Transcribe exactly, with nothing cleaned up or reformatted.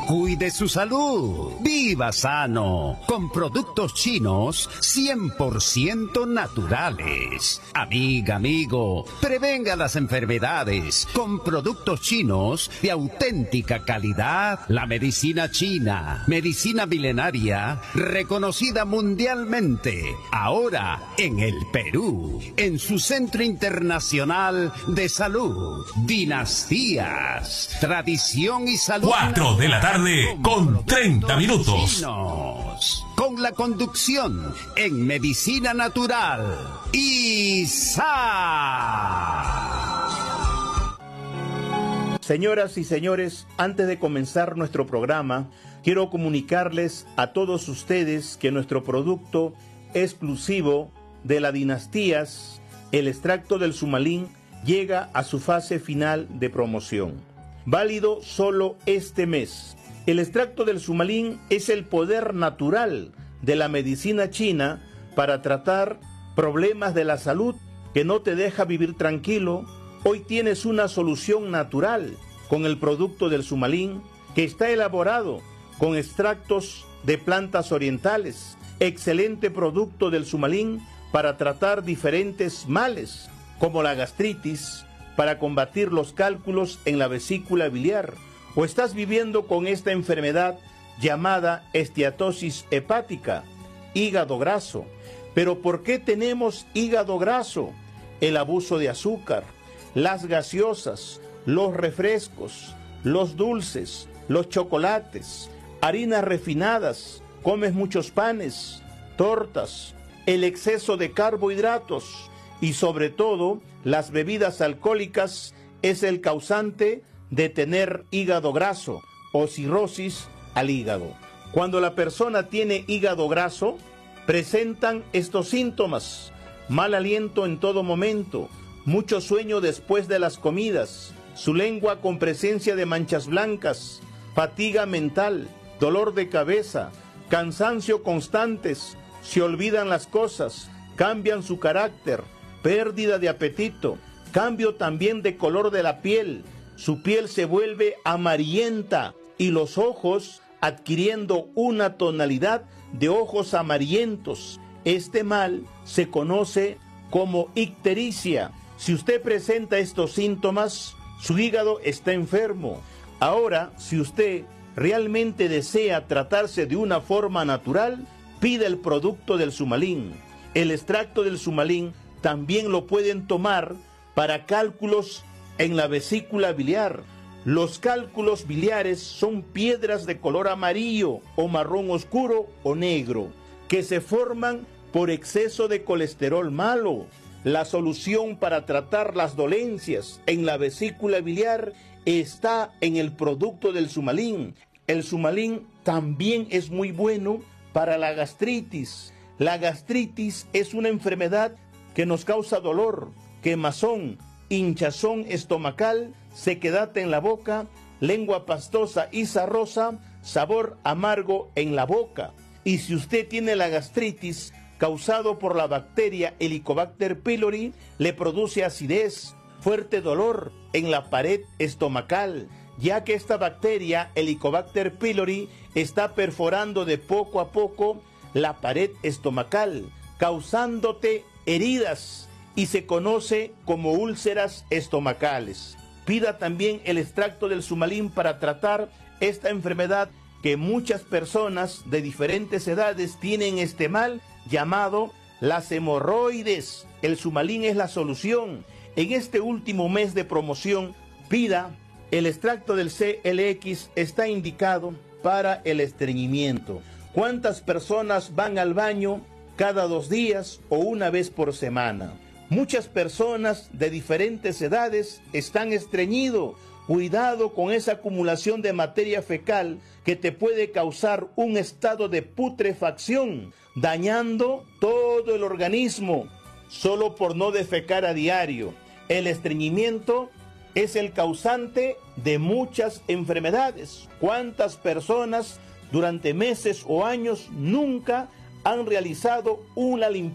Cuide su salud. Viva sano. Con productos chinos cien por ciento naturales. Amiga, amigo, prevenga las enfermedades con productos chinos de auténtica calidad. La medicina china, medicina milenaria, reconocida mundialmente. Ahora en el Perú, en su Centro Internacional de Salud. Dinastías, tradición y salud. Cuatro de la tarde con treinta minutos. Chinos, con la conducción en medicina natural. ISA. Señoras y señores, antes de comenzar nuestro programa, quiero comunicarles a todos ustedes que nuestro producto exclusivo de la Dinastías, el extracto del Sumalín, llega a su fase final de promoción. Válido solo este mes. El extracto del Sumalín es el poder natural de la medicina china para tratar problemas de la salud que no te deja vivir tranquilo. Hoy tienes una solución natural con el producto del Sumalín, que está elaborado con extractos de plantas orientales. Excelente producto del Sumalín para tratar diferentes males, como la gastritis, para combatir los cálculos en la vesícula biliar, o estás viviendo con esta enfermedad llamada esteatosis hepática, hígado graso. Pero ¿por qué tenemos hígado graso? El abuso de azúcar, las gaseosas, los refrescos, los dulces, los chocolates, harinas refinadas, comes muchos panes, tortas, el exceso de carbohidratos y sobre todo las bebidas alcohólicas es el causante de tener hígado graso o cirrosis al hígado. Cuando la persona tiene hígado graso, presentan estos síntomas: mal aliento en todo momento, mucho sueño después de las comidas, su lengua con presencia de manchas blancas, fatiga mental, dolor de cabeza, cansancio constantes, se olvidan las cosas, cambian su carácter, pérdida de apetito, cambio también de color de la piel, su piel se vuelve amarillenta y los ojos adquiriendo una tonalidad de ojos amarillentos. Este mal se conoce como ictericia. Si usted presenta estos síntomas, su hígado está enfermo. Ahora, si usted realmente desea tratarse de una forma natural, pida el producto del Sumalín. El extracto del Sumalín también lo pueden tomar para cálculos en la vesícula biliar. Los cálculos biliares son piedras de color amarillo o marrón oscuro o negro que se forman por exceso de colesterol malo. La solución para tratar las dolencias en la vesícula biliar está en el producto del Sumalín. El Sumalín también es muy bueno para la gastritis. La gastritis es una enfermedad que nos causa dolor, quemazón, hinchazón estomacal, sequedad en la boca, lengua pastosa y sarrosa, sabor amargo en la boca. Y si usted tiene la gastritis causado por la bacteria Helicobacter pylori, le produce acidez, fuerte dolor en la pared estomacal, ya que esta bacteria Helicobacter pylori está perforando de poco a poco la pared estomacal, causándote heridas y se conoce como úlceras estomacales. Pida también el extracto del Sumalín para tratar esta enfermedad que muchas personas de diferentes edades tienen, este mal llamado las hemorroides. El Sumalín es la solución. En este último mes de promoción, pida el extracto del C L X, está indicado para el estreñimiento. ¿Cuántas personas van al baño cada dos días o una vez por semana? Muchas personas de diferentes edades están estreñidos. Cuidado con esa acumulación de materia fecal que te puede causar un estado de putrefacción, dañando todo el organismo solo por no defecar a diario. El estreñimiento es el causante de muchas enfermedades. ¿Cuántas personas durante meses o años nunca han realizado una limpieza